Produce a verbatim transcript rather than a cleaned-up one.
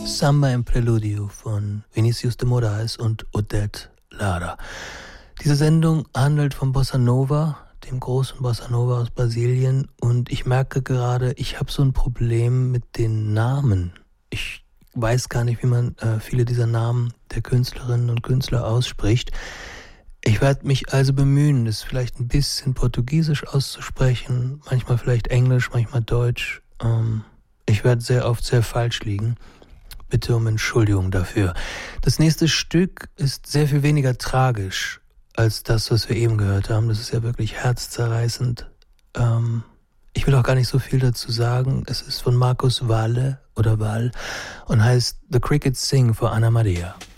Samba im Preludio von Vinicius de Moraes und Odette Lara. Diese Sendung handelt von Bossa Nova, dem großen Bossa Nova aus Brasilien, und ich merke gerade, ich habe so ein Problem mit den Namen. Ich weiß gar nicht, wie man äh, viele dieser Namen der Künstlerinnen und Künstler ausspricht. Ich werde mich also bemühen, das vielleicht ein bisschen portugiesisch auszusprechen, manchmal vielleicht Englisch, manchmal Deutsch. Ähm, ich werde sehr oft sehr falsch liegen. Bitte um Entschuldigung dafür. Das nächste Stück ist sehr viel weniger tragisch als das, was wir eben gehört haben. Das ist ja wirklich herzzerreißend. Ähm, ich will auch gar nicht so viel dazu sagen. Es ist von Marcos Valle oder Val und heißt The Crickets Sing for Anna Maria.